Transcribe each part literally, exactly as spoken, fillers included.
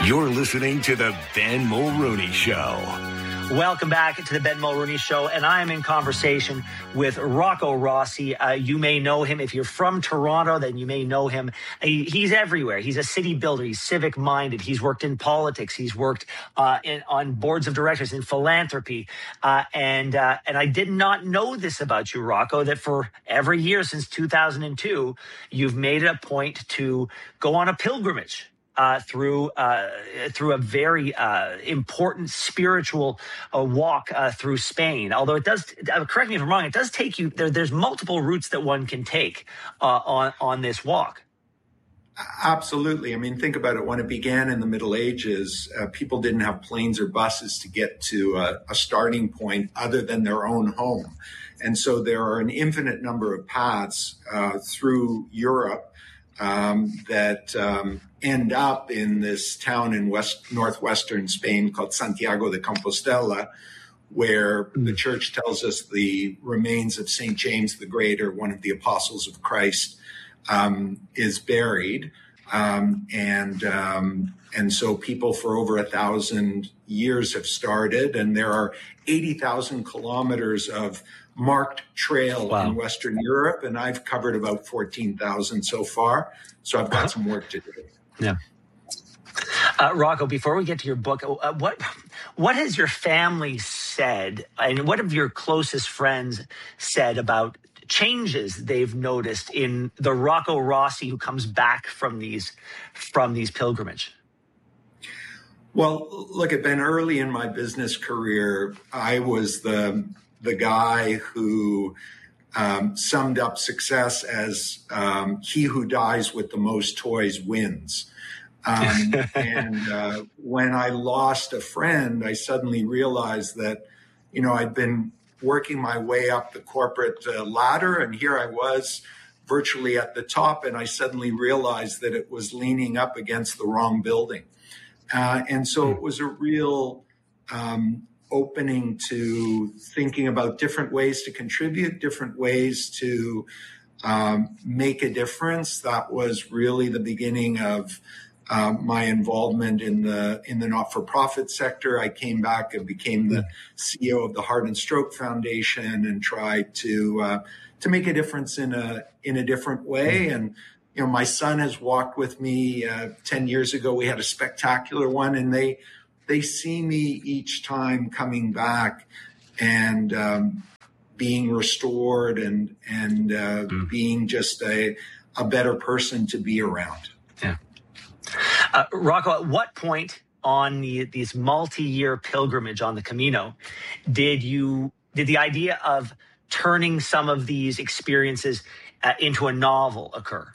You're listening to the Ben Mulrooney Show. Welcome back to the Ben Mulrooney Show, and I am in conversation with Rocco Rossi. Uh, you may know him. If you're from Toronto, then you may know him. He, he's everywhere. He's a city builder. He's civic-minded. He's worked in politics. He's worked uh, in, on boards of directors, in philanthropy. Uh, and uh, and I did not know this about you, Rocco, that for every year since two thousand two, you've made it a point to go on a pilgrimage Uh, through uh, through a very uh, important spiritual uh, walk uh, through Spain. Although it does, uh, correct me if I'm wrong, it does take you there. There's multiple routes that one can take uh, on on this walk. Absolutely. I mean, think about it. When it began in the Middle Ages, uh, people didn't have planes or buses to get to a, a starting point other than their own home, and so there are an infinite number of paths uh, through Europe um, that um, end up in this town in west northwestern Spain called Santiago de Compostela, where the church tells us the remains of Saint James the Great, or one of the apostles of Christ, um, is buried. Um, and um, and so people for over a thousand years have started, and there are eighty thousand kilometers of marked trail wow. in Western Europe, and I've covered about fourteen thousand so far. So I've got some work to do. Yeah. Uh, Rocco, before we get to your book, uh, what what has your family said, and what have your closest friends said about changes they've noticed in the Rocco Rossi who comes back from these from these pilgrimage? Well, look, at Ben, early in my business career, I was the the guy who um, summed up success as um, he who dies with the most toys wins. Um, and uh, when I lost a friend, I suddenly realized that, you know, I'd been working my way up the corporate uh, ladder, and here I was virtually at the top, and I suddenly realized that it was leaning up against the wrong building. Uh, and so it was a real um, opening to thinking about different ways to contribute, different ways to um, make a difference. That was really the beginning of Uh, my involvement in the in the not-for-profit sector. I came back and became the C E O of the Heart and Stroke Foundation and tried to uh, to make a difference in a in a different way. And you know, my son has walked with me. Uh, Ten years ago, we had a spectacular one, and they they see me each time coming back and um, being restored and and uh, mm. being just a a better person to be around. Yeah. Uh, Rocco, at what point on the, these multi-year pilgrimage on the Camino did you did the idea of turning some of these experiences uh, into a novel occur?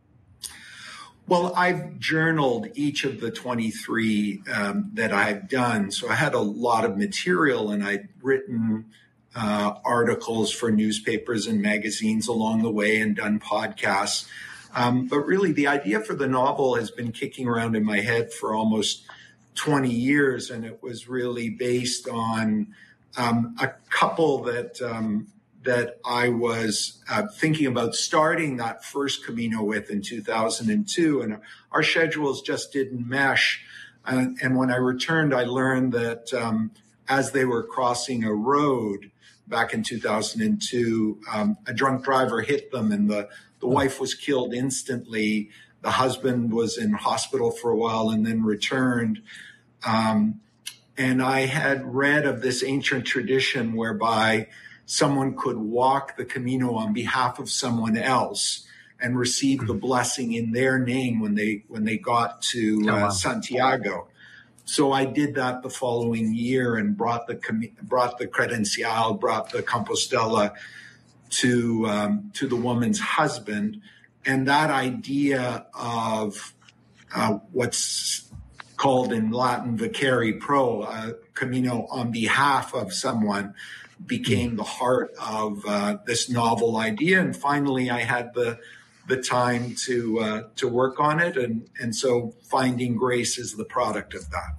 Well, I've journaled each of the twenty-three um, that I've done, so I had a lot of material, and I'd written uh, articles for newspapers and magazines along the way and done podcasts. Um, but really, the idea for the novel has been kicking around in my head for almost twenty years, and it was really based on um, a couple that um, that I was uh, thinking about starting that first Camino with in two thousand two, and our schedules just didn't mesh. Uh, and when I returned, I learned that um, as they were crossing a road back in two thousand two, um, a drunk driver hit them, and the The wife was killed instantly. The husband was in hospital for a while and then returned. Um, and I had read of this ancient tradition whereby someone could walk the Camino on behalf of someone else and receive the blessing in their name when they when they got to uh, oh, wow. Santiago. So I did that the following year and brought the brought the credencial, brought the Compostela to um, to the woman's husband, and that idea of uh, what's called in Latin vicari pro, uh, Camino on behalf of someone, became the heart of uh, this novel idea. And finally, I had the the time to uh, to work on it, and and so Finding Grace is the product of that.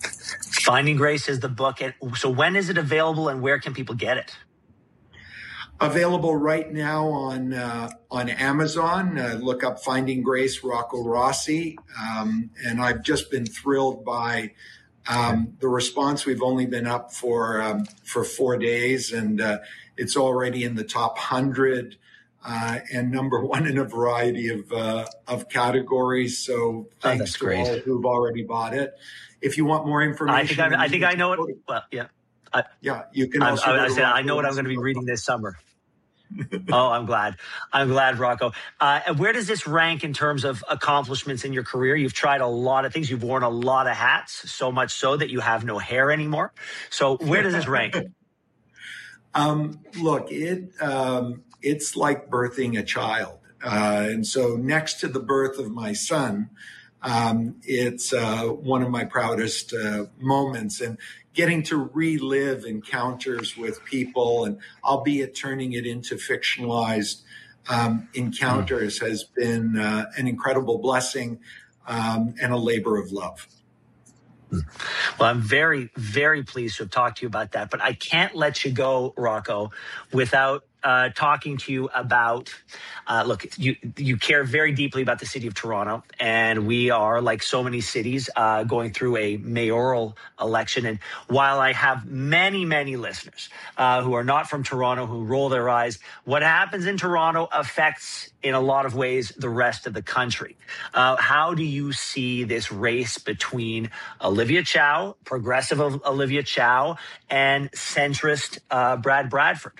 Finding Grace is the book. And so when is it available, and where can people get it? Available right now on uh, on Amazon. Uh, look up Finding Grace, Rocco Rossi. Um, and I've just been thrilled by um, the response. We've only been up for um, for four days, and uh, it's already in the top one hundred uh, and number one in a variety of uh, of categories. So thanks oh, that's to great. all who've already bought it. If you want more information, I think I, I think I know it. Well, yeah. I, yeah, you can I, also. I, I said I know what I'm going to be reading this summer. Oh, I'm glad. I'm glad, Rocco. Uh, and where does this rank in terms of accomplishments in your career? You've tried a lot of things. You've worn a lot of hats, so much so that you have no hair anymore. So where does this rank? um, look, it um, it's like birthing a child. Uh, and so next to the birth of my son, um, it's uh, one of my proudest uh, moments. And getting to relive encounters with people, and albeit turning it into fictionalized um, encounters, mm. has been uh, an incredible blessing um, and a labor of love. Well, I'm very, very pleased to have talked to you about that, but I can't let you go, Rocco, without uh, talking to you about, uh, look, you you care very deeply about the city of Toronto, and we are, like so many cities, uh, going through a mayoral election. And while I have many, many listeners uh, who are not from Toronto who roll their eyes, what happens in Toronto affects, in a lot of ways, the rest of the country. Uh, how do you see this race between Olivia Chow, progressive Olivia Chow, and centrist uh, Brad Bradford?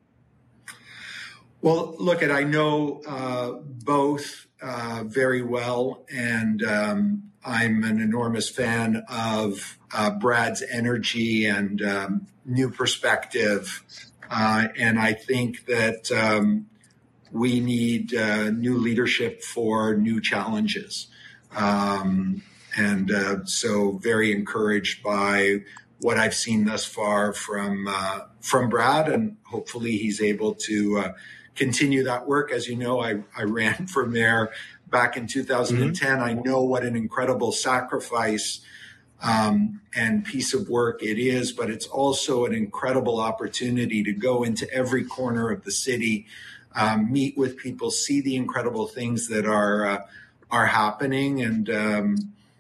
Well, look, at I know uh, both uh, very well, and um, I'm an enormous fan of uh, Brad's energy and um, new perspective. Uh, and I think that um, we need uh, new leadership for new challenges. Um, and uh, so very encouraged by what I've seen thus far from uh, from Brad, and hopefully he's able to uh, continue that work. As you know, I, I ran for mayor back in two thousand ten. Mm-hmm. I know what an incredible sacrifice um, and piece of work it is, but it's also an incredible opportunity to go into every corner of the city, um, meet with people, see the incredible things that are uh, are happening, and um,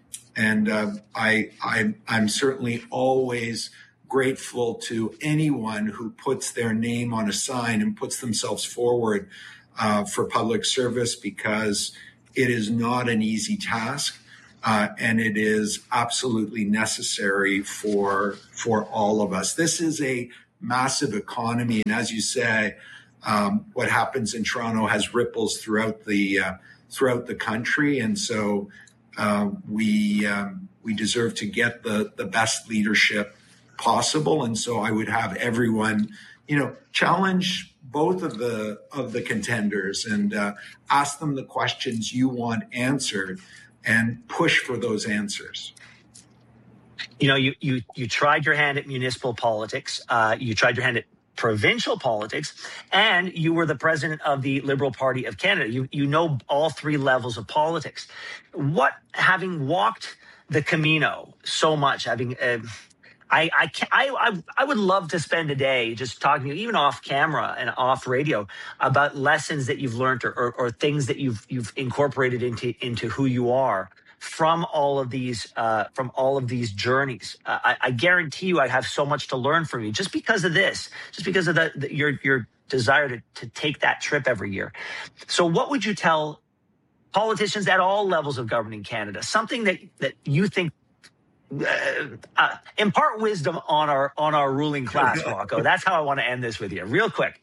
and uh, I, I I'm certainly always grateful to anyone who puts their name on a sign and puts themselves forward uh, for public service, because it is not an easy task, uh, and it is absolutely necessary for for all of us. This is a massive economy, and as you say, um, what happens in Toronto has ripples throughout the uh, throughout the country, and so uh, we um, we deserve to get the the best leadership possible. And so I would have everyone, you know, challenge both of the of the contenders and uh, ask them the questions you want answered and push for those answers. You know, you you you tried your hand at municipal politics. Uh, you tried your hand at provincial politics, and you were the president of the Liberal Party of Canada. You you know all three levels of politics. What, having walked the Camino so much, having uh, I I, can, I I I would love to spend a day just talking to you, even off camera and off radio, about lessons that you've learned or, or, or things that you've you've incorporated into into who you are from all of these uh, from all of these journeys. Uh, I, I guarantee you, I have so much to learn from you just because of this, just because of the, the your your desire to to take that trip every year. So, what would you tell politicians at all levels of governing Canada? Something that that you think. Uh, uh, impart wisdom on our on our ruling class, Rocco. That's how I want to end this with you, real quick.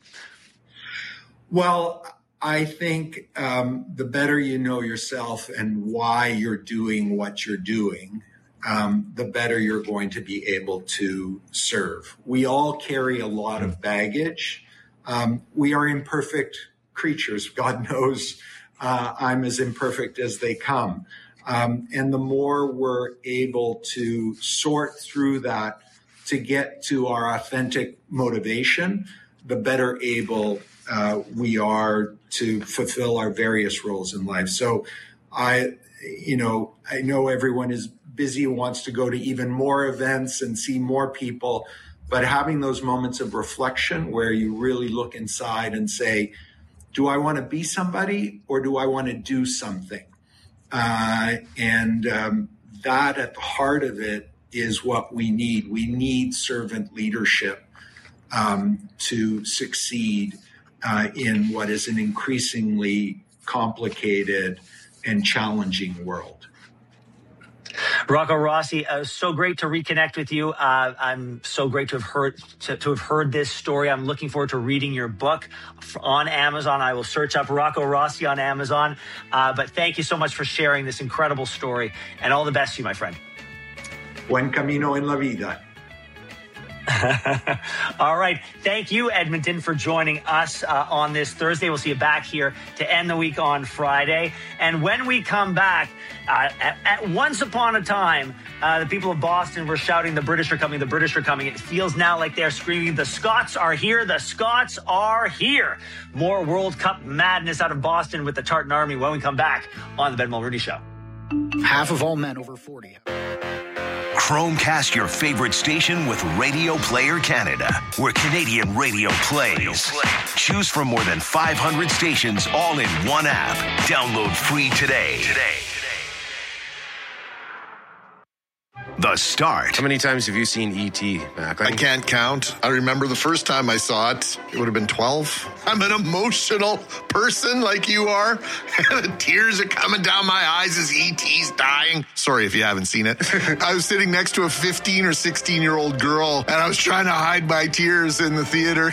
Well, I think um, the better you know yourself and why you're doing what you're doing, um, the better you're going to be able to serve. We all carry a lot of baggage. Um, we are imperfect creatures. God knows uh, I'm as imperfect as they come. Um, and the more we're able to sort through that to get to our authentic motivation, the better able uh, we are to fulfill our various roles in life. So I, you know, I know everyone is busy, wants to go to even more events and see more people, but having those moments of reflection where you really look inside and say, do I want to be somebody or do I want to do something? Uh, and um, that at the heart of it is what we need. We need servant leadership um, to succeed uh, in what is an increasingly complicated and challenging world. Rocco Rossi, uh, so great to reconnect with you. Uh, I'm so great to have heard to, to have heard this story. I'm looking forward to reading your book on Amazon. I will search up Rocco Rossi on Amazon. Uh, but thank you so much for sharing this incredible story, and all the best to you, my friend. Buen camino en la vida. All right. Thank you, Edmonton, for joining us uh, on this Thursday. We'll see you back here to end the week on Friday. And when we come back, uh, at, at once upon a time, uh, the people of Boston were shouting, the British are coming, the British are coming. It feels now like they're screaming, the Scots are here, the Scots are here. More World Cup madness out of Boston with the Tartan Army when we come back on the Ben Mulroney Show. Half of all men over forty. Chromecast your favorite station with Radio Player Canada, where Canadian radio plays. Choose from more than five hundred stations all in one app. Download free today. Today. The Start. How many times have you seen E T, Mac? I can't count. I remember the first time I saw it, it would have been twelve. I'm an emotional person like you are. The tears are coming down my eyes as E T's dying. Sorry if you haven't seen it. I was sitting next to a fifteen or sixteen-year-old girl, and I was trying to hide my tears in the theater,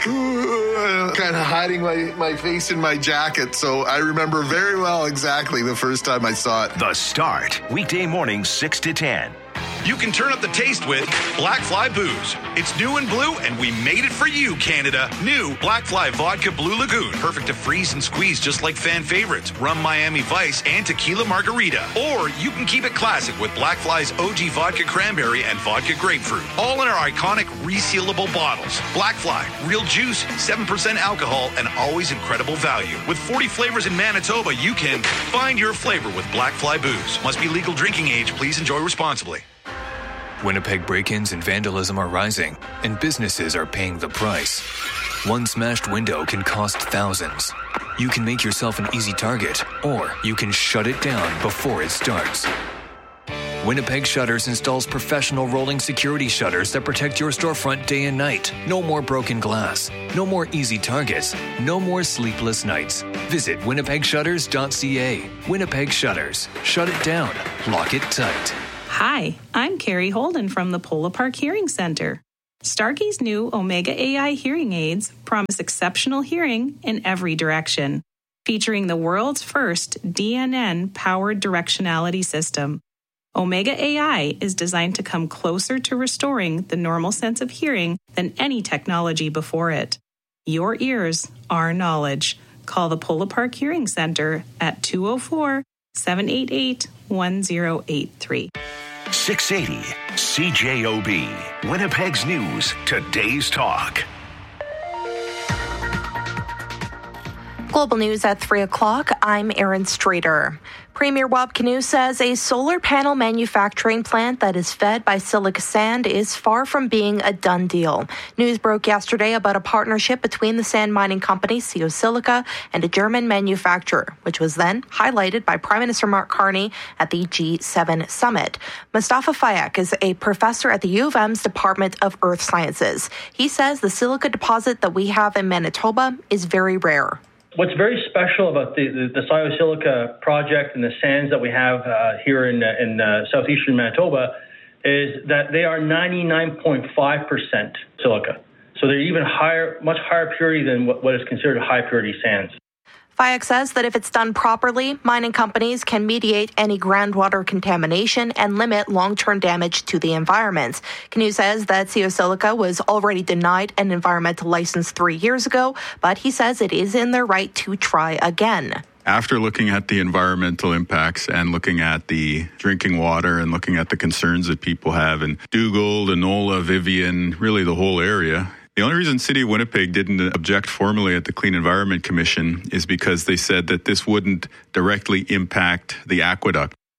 kind of hiding my, my face in my jacket. So I remember very well exactly the first time I saw it. The Start. Weekday mornings, six to ten. You can turn up the taste with Black Fly Booze. It's new and blue, and we made it for you, Canada. New Black Fly Vodka Blue Lagoon. Perfect to freeze and squeeze just like fan favorites. Rum Miami Vice and Tequila Margarita. Or you can keep it classic with Black Fly's O G Vodka Cranberry and Vodka Grapefruit. All in our iconic resealable bottles. Black Fly, real juice, seven percent alcohol, and always incredible value. With forty flavors in Manitoba, you can find your flavor with Black Fly Booze. Must be legal drinking age. Please enjoy responsibly. Winnipeg break-ins and vandalism are rising, and businesses are paying the price. One smashed window can cost thousands. You can make yourself an easy target, or you can shut it down before it starts. Winnipeg Shutters installs professional rolling security shutters that protect your storefront day and night. No more broken glass. No more easy targets. No more sleepless nights. Visit winnipeg shutters dot c a. Winnipeg Shutters. Shut it down. Lock it tight. Hi, I'm Carrie Holden from the Polo Park Hearing Center. Starkey's new Omega A I hearing aids promise exceptional hearing in every direction, featuring the world's first D N N-powered directionality system. Omega A I is designed to come closer to restoring the normal sense of hearing than any technology before it. Your ears, our knowledge. Call the Polo Park Hearing Center at two oh four, seven eight eight, one oh eight three. six eighty C J O B, Winnipeg's News, Today's Talk. Global News at three o'clock. I'm Erin Streeter. Premier Rob Canoe says a solar panel manufacturing plant that is fed by silica sand is far from being a done deal. News broke yesterday about a partnership between the sand mining company Sio Silica and a German manufacturer, which was then highlighted by Prime Minister Mark Carney at the G seven summit. Mustafa Fayak is a professor at the U of M's Department of Earth Sciences. He says the silica deposit that we have in Manitoba is very rare. What's very special about the, the, the Sio Silica project and the sands that we have uh, here in, uh, in uh, southeastern Manitoba is that they are ninety-nine point five percent silica. So they're even higher, much higher purity than what, what is considered high purity sands. Fayak says that if it's done properly, mining companies can mediate any groundwater contamination and limit long-term damage to the environment. Canoe says that Sio Silica was already denied an environmental license three years ago, but he says it is in their right to try again. After looking at the environmental impacts and looking at the drinking water and looking at the concerns that people have in Dugald, Enola, Vivian, really the whole area, the only reason City of Winnipeg didn't object formally at the Clean Environment Commission is because they said that this wouldn't directly impact the aqueduct.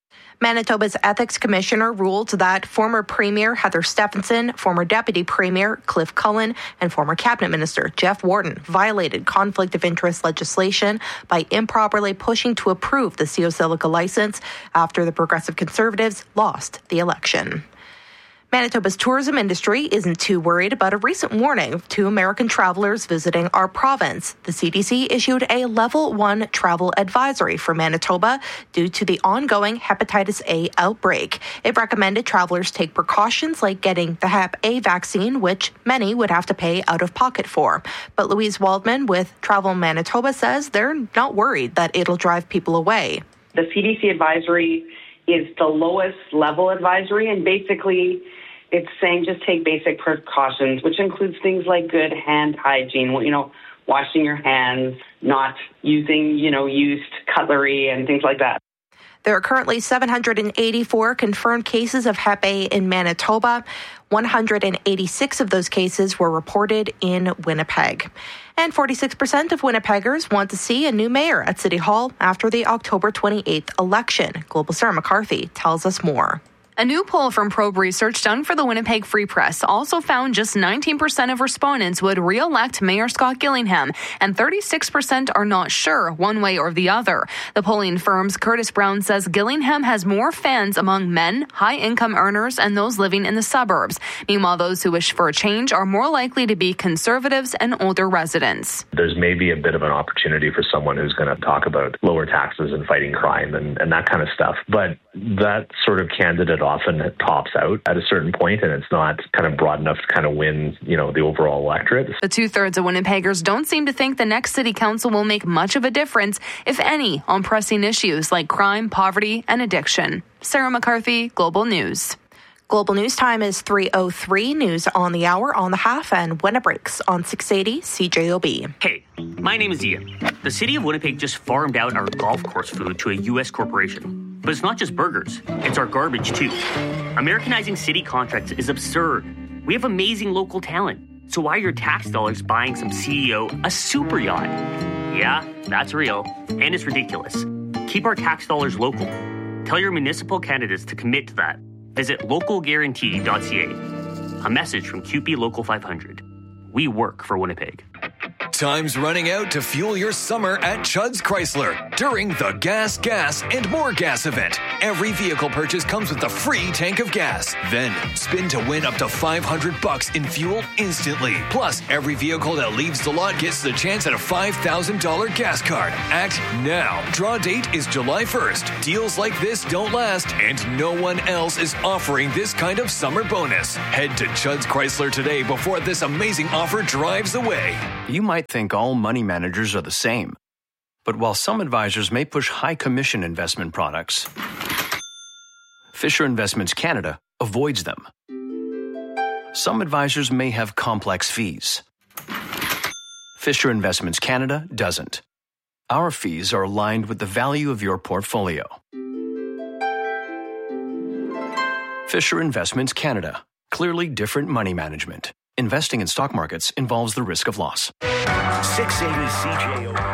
Manitoba's Ethics Commissioner ruled that former Premier Heather Stephenson, former Deputy Premier Cliff Cullen, and former Cabinet Minister Jeff Wharton violated conflict of interest legislation by improperly pushing to approve the C O Silica license after the Progressive Conservatives lost the election. Manitoba's tourism industry isn't too worried about a recent warning to American travelers visiting our province. The C D C issued a level one travel advisory for Manitoba due to the ongoing hepatitis A outbreak. It recommended travelers take precautions like getting the Hep A vaccine, which many would have to pay out of pocket for. But Louise Waldman with Travel Manitoba says they're not worried that it'll drive people away. The C D C advisory is the lowest level advisory, and basically it's saying just take basic precautions, which includes things like good hand hygiene, you know, washing your hands, not using, you know, used cutlery and things like that. There are currently seven hundred eighty-four confirmed cases of Hep A in Manitoba. one hundred eighty-six of those cases were reported in Winnipeg. And forty-six percent of Winnipeggers want to see a new mayor at City Hall after the October twenty-eighth election. Global Sarah McCarthy tells us more. A new poll from Probe Research done for the Winnipeg Free Press also found just nineteen percent of respondents would re-elect Mayor Scott Gillingham, and thirty-six percent are not sure one way or the other. The polling firm's Curtis Brown says Gillingham has more fans among men, high-income earners, and those living in the suburbs. Meanwhile, those who wish for a change are more likely to be conservatives and older residents. There's maybe a bit of an opportunity for someone who's going to talk about lower taxes and fighting crime and, and that kind of stuff. But that sort of candidate often tops out at a certain point, and it's not kind of broad enough to kind of win, you know, the overall electorate. The two-thirds of Winnipeggers don't seem to think the next city council will make much of a difference, if any, on pressing issues like crime, poverty, and addiction. Sarah McCarthy, Global News. Global News time is three oh three. News on the hour, on the half, and when it breaks on six eighty C J O B. Hey, my name is Ian. The city of Winnipeg just farmed out our golf course food to a U S corporation. But it's not just burgers, it's our garbage too. Americanizing city contracts is absurd. We have amazing local talent. So why are your tax dollars buying some C E O a super yacht? Yeah, that's real. And it's ridiculous. Keep our tax dollars local. Tell your municipal candidates to commit to that. Visit local guarantee dot c a. A message from Q P Local five hundred. We work for Winnipeg. Time's running out to fuel your summer at Chuds Chrysler during the Gas, Gas, and More Gas event. Every vehicle purchase comes with a free tank of gas. Then spin to win up to five hundred bucks in fuel instantly. Plus, every vehicle that leaves the lot gets the chance at a five thousand dollars gas card. Act now. Draw date is July first. Deals like this don't last, and no one else is offering this kind of summer bonus. Head to Chuds Chrysler today before this amazing offer drives away. You might think all money managers are the same. But while some advisors may push high commission investment products, Fisher Investments Canada avoids them. Some advisors may have complex fees. Fisher Investments Canada doesn't. Our fees are aligned with the value of your portfolio. Fisher Investments Canada. Clearly different money management. Investing in stock markets involves the risk of loss. six eighty C J O.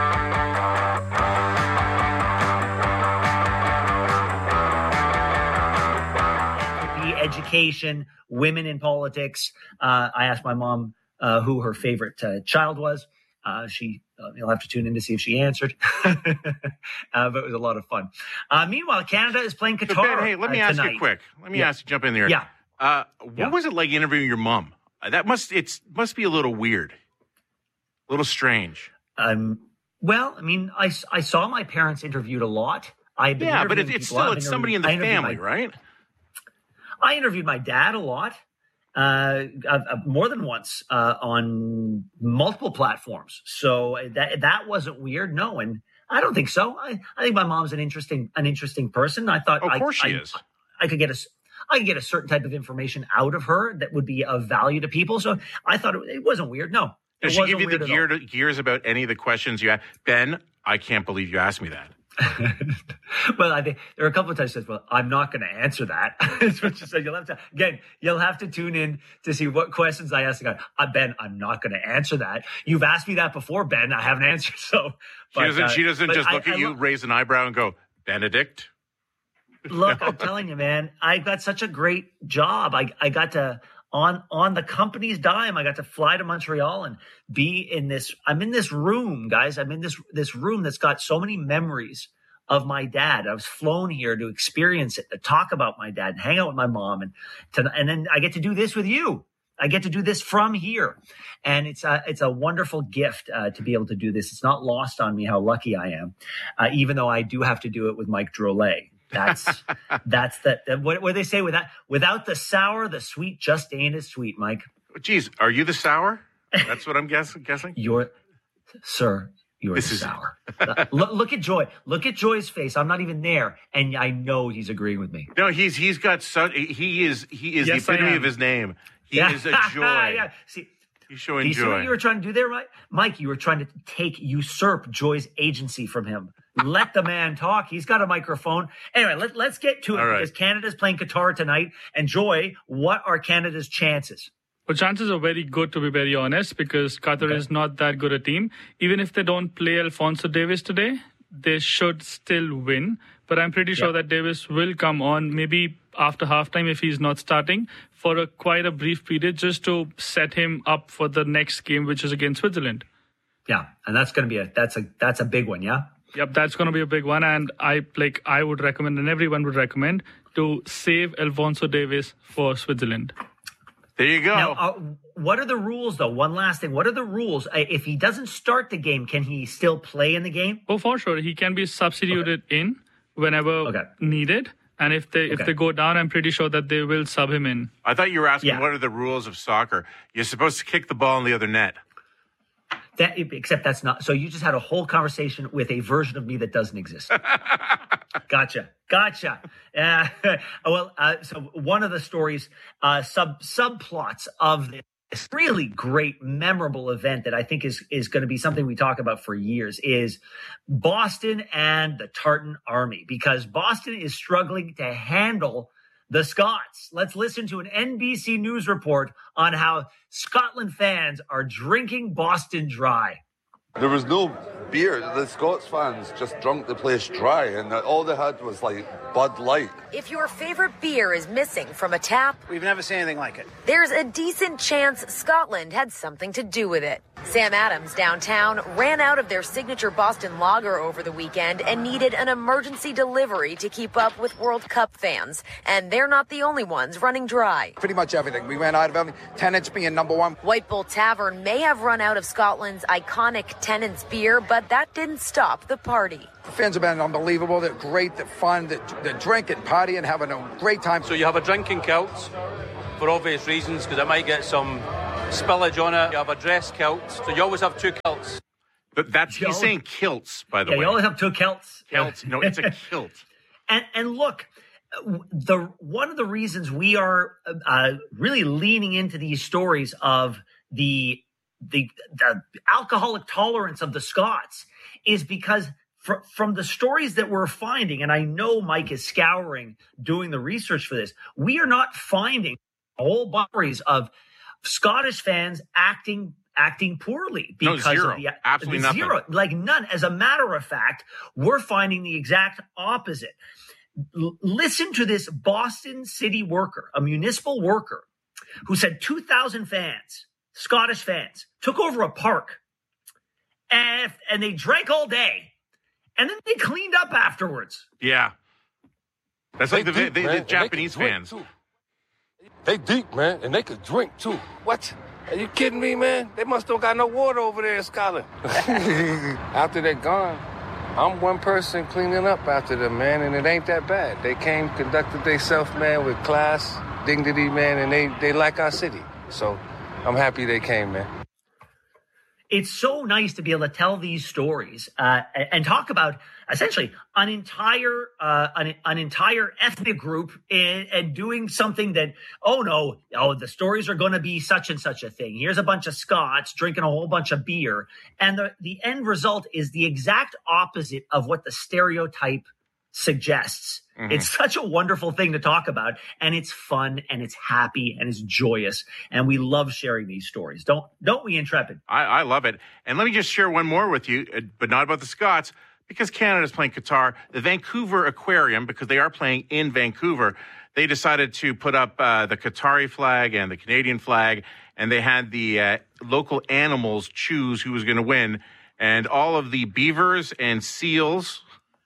Education, women in politics. Uh, I asked my mom uh, who her favorite uh, child was. Uh, she, uh, you'll have to tune in to see if she answered. uh, but it was a lot of fun. Uh, meanwhile, Canada is playing Qatar. So Ben, hey, let me uh, ask tonight. you quick. Let me yeah. ask you, jump in there. Yeah. Uh, what yeah. was it like interviewing your mom? That must it's must be a little weird, a little strange. Um. Well, I mean, I, I saw my parents interviewed a lot. I've been yeah, but it, it's still it's somebody in the family, my, right? I interviewed my dad a lot, uh, uh, more than once uh, on multiple platforms. So that that wasn't weird. No, and I don't think so. I, I think my mom's an interesting an interesting person. I thought, of I, course she I, is. I could get a I could get a certain type of information out of her that would be of value to people. So I thought it, it wasn't weird. No, does she give you the gear to, gears about any of the questions you had? Ben, I can't believe you asked me that. Well, I think there are a couple of times she says, well, I'm not going to answer that. That's what she said. You'll have to, again, you'll have to tune in to see what questions I asked the guy. Uh, Ben, I'm not going to answer that. You've asked me that before, Ben. I haven't answered. So she but, doesn't, uh, she doesn't just I, look at I, you, I, raise an eyebrow and go, Benedict? Look, I'm telling you, man, I got such a great job. I, I got to, on, on the company's dime, I got to fly to Montreal and be in this, I'm in this room, guys. I'm in this, this room that's got so many memories of my dad. I was flown here to experience it, to talk about my dad and hang out with my mom. And to, and then I get to do this with you. I get to do this from here. And it's a, it's a wonderful gift uh, to be able to do this. It's not lost on me how lucky I am, uh, even though I do have to do it with Mike Drolet. That's, that's the, the what, what they say, without, without the sour, the sweet just ain't as sweet, Mike. Geez, are you the sour? That's what I'm guessing. guessing? You're, sir, you're This the is- sour. look, look at Joy. Look at Joy's face. I'm not even there. And I know he's agreeing with me. No, he's he's got such. He is he is Yes, the I epitome am. of his name. He Yeah. is a joy. Yeah. See, He's showing you see joy. what you were trying to do there, Mike? Mike, you were trying to take, usurp Joy's agency from him. Let the man talk. He's got a microphone. Anyway, let, let's get to it All right. because Canada's playing Qatar tonight. And Joy, what are Canada's chances? Well, chances are very good, to be very honest, because Qatar is not that good a team. Even if they don't play Alphonso Davies today, they should still win. But I'm pretty sure Yeah. that Davies will come on maybe after halftime if he's not starting for a quite a brief period just to set him up for the next game, which is against Switzerland. Yeah, and that's going to be a that's a that's a big one, yeah? Yep, that's going to be a big one. And I like I would recommend, and everyone would recommend, to save Alphonso Davies for Switzerland. There you go. Now, uh, what are the rules, though? One last thing. What are the rules? Uh, If he doesn't start the game, can he still play in the game? Oh, for sure. He can be substituted in whenever needed. And if they if Okay. they go down, I'm pretty sure that they will sub him in. I thought you were asking Yeah. what are the rules of soccer. You're supposed to kick the ball in the other net. That, except that's not. So you just had a whole conversation with a version of me that doesn't exist. Gotcha. Gotcha. Uh, well, uh, so one of the stories, uh, sub subplots of this really great, memorable event that I think is, is going to be something we talk about for years is Boston and the Tartan Army, because Boston is struggling to handle the Scots. Let's listen to an N B C News report on how Scotland fans are drinking Boston dry. There was no beer. The Scots fans just drunk the place dry, and all they had was like Bud Light. If your favorite beer is missing from a tap, We've never seen anything like it. there's a decent chance Scotland had something to do with it. Sam Adams downtown ran out of their signature Boston lager over the weekend and needed an emergency delivery to keep up with World Cup fans. And they're not the only ones running dry. Pretty much everything. We ran out of everything. Tenants being number one. White Bull Tavern may have run out of Scotland's iconic Tennent's beer, but that didn't stop the party. The fans have been unbelievable. They're great. They're fun. They're, they're drinking, partying, having a great time. So you have a drinking kilt for obvious reasons, because it might get some spillage on it. You have a dress kilt, so you always have two kilts. But that's You he's always- saying kilts, by the Yeah, way. you always have two kilts. Kilts. No, it's a kilt. And and look, the one of the reasons we are uh, really leaning into these stories of the, the the alcoholic tolerance of the Scots is because fr- from the stories that we're finding, and I know Mike is scouring doing the research for this, we are not finding whole stories of Scottish fans acting acting poorly No, because zero. of the Absolutely the nothing. zero, like none. As a matter of fact, we're finding the exact opposite. L- listen to this Boston city worker, a municipal worker, who said two thousand fans, Scottish fans, took over a park and, and they drank all day and then they cleaned up afterwards. Yeah. That's like They the, deep, the, man, the and they Japanese can drink, fans. too. They deep, man, and they could drink too. What? Are you kidding me, man? They must don't got no water over there in Scotland. After they're gone, I'm one person cleaning up after them, man, and it ain't that bad. They came, conducted themselves, man, with class, dignity, man, and they, they like our city. So I'm happy they came, man. It's so nice to be able to tell these stories uh, and, and talk about essentially an entire uh, an, an entire ethnic group and, and doing something that, oh no, oh the stories are going to be such and such a thing. Here's a bunch of Scots drinking a whole bunch of beer, and the the end result is the exact opposite of what the stereotype suggests. Mhm. It's such a wonderful thing to talk about, and it's fun, and it's happy, and it's joyous, and we love sharing these stories. Don't don't we, Intrepid? I, I love it. And let me just share one more with you, uh, but not about the Scots, because Canada's playing Qatar, the Vancouver Aquarium, because they are playing in Vancouver, they decided to put up uh, the Qatari flag and the Canadian flag, and they had the uh, local animals choose who was going to win. And all of the beavers and seals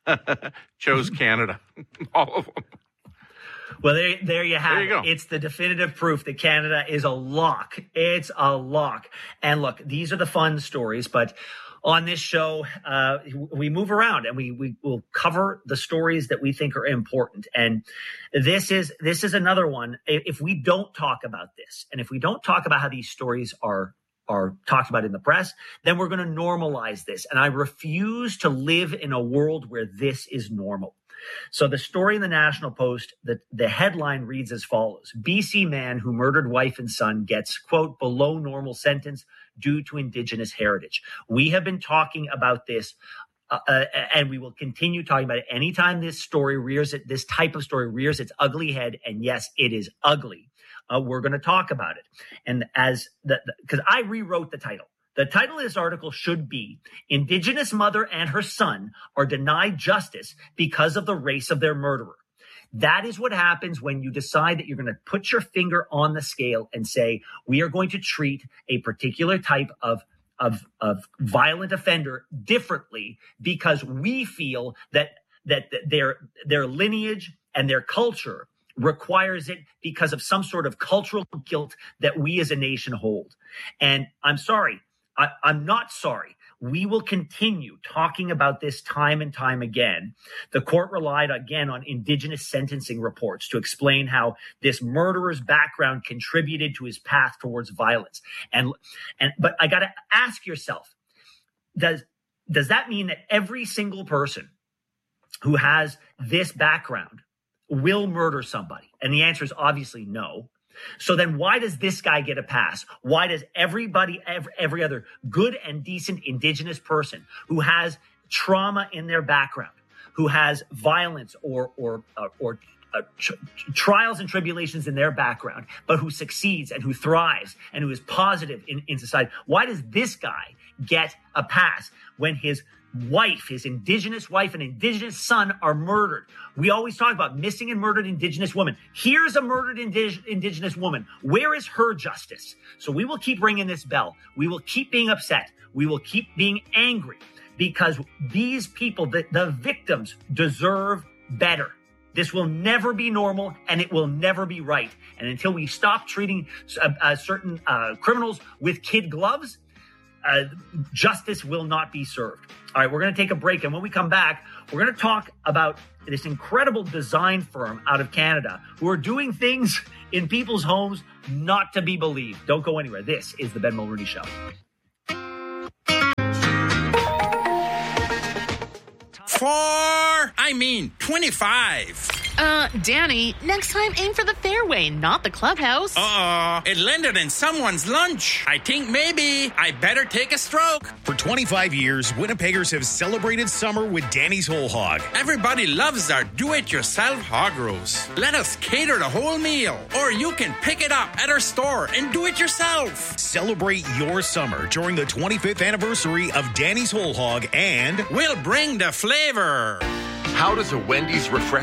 chose Canada. All of them. Well, there, there you have there you it. Go. It's the definitive proof that Canada is a lock. It's a lock. And look, these are the fun stories, but on this show, uh, we move around and we, we will cover the stories that we think are important. And this is, this is another one. If we don't talk about this, and if we don't talk about how these stories are, are talked about in the press, then we're going to normalize this. And I refuse to live in a world where this is normal. So the story in the National Post, the, the headline reads as follows. B C man who murdered wife and son gets, quote, below normal sentence due to Indigenous heritage. We have been talking about this, uh, uh, and we will continue talking about it anytime this story rears it, this type of story rears its ugly head. And yes, it is ugly. Uh, we're going to talk about it. And as the, because I rewrote the title. The title of this article should be Indigenous Mother and Her Son Are Denied Justice Because of the Race of Their Murderer. That is what happens when you decide that you're going to put your finger on the scale and say, we are going to treat a particular type of, of, of violent offender differently because we feel that, that their, their lineage and their culture requires it because of some sort of cultural guilt that we as a nation hold. And I'm sorry. I, I'm not sorry. We will continue talking about this time and time again. The court relied again on Indigenous sentencing reports to explain how this murderer's background contributed to his path towards violence. And, and, but I got to ask yourself, does, does that mean that every single person who has this background will murder somebody? And the answer is obviously no. So then why does this guy get a pass? Why does everybody, every, every other good and decent Indigenous person who has trauma in their background, who has violence or, or, uh, or uh, tr- trials and tribulations in their background, but who succeeds and who thrives and who is positive in, in society, why does this guy get a pass when his wife, his Indigenous wife and Indigenous son are murdered? We always talk about missing and murdered Indigenous women. Here's a murdered indig- Indigenous woman. Where is her justice? So we will keep ringing this bell. We will keep being upset. We will keep being angry because these people, the, the victims, deserve better. This will never be normal and it will never be right. And until we stop treating uh, uh, certain uh, criminals with kid gloves, Uh, justice will not be served. All right, we're going to take a break. And when we come back, we're going to talk about this incredible design firm out of Canada who are doing things in people's homes not to be believed. Don't go anywhere. This is the Ben Mulroney Show. Four, I mean twenty-five. Uh, Danny, next time aim for the fairway, not the clubhouse. Uh-oh, it landed in someone's lunch. I think maybe I better take a stroke. For twenty-five years, Winnipeggers have celebrated summer with Danny's Whole Hog. Everybody loves our do-it-yourself hog roast. Let us cater the whole meal, or you can pick it up at our store and do it yourself. Celebrate your summer during the twenty-fifth anniversary of Danny's Whole Hog, and we'll bring the flavor. How does a Wendy's refresh